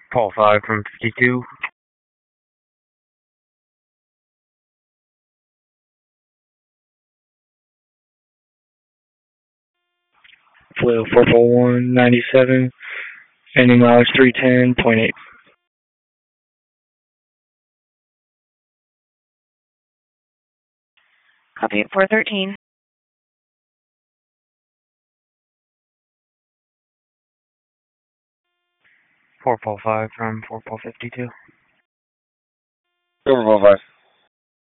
Paul 5 from 52. Flail 44197, ending mileage 310.8. Copy at 413. Paul 5 from 4452. Silver Paul 5.